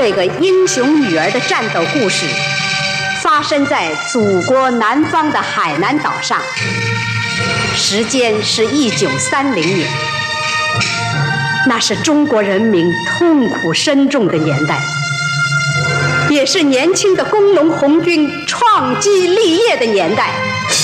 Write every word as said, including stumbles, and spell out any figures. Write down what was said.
这个英雄女儿的战斗故事发生在祖国南方的海南岛上，时间是一九三零年，那是中国人民痛苦深重的年代，也是年轻的工农红军创基立业的年代。